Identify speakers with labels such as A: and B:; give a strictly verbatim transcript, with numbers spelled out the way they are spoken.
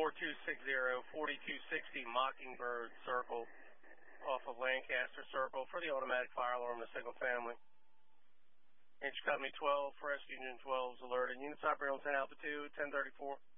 A: four two six zero, four two six zero Mockingbird Circle off of Lancaster Circle for the automatic fire alarm in the single family. Inch Company twelve, for rescue engine twelve is alerted. Units operating on ten altitude, ten thirty-four.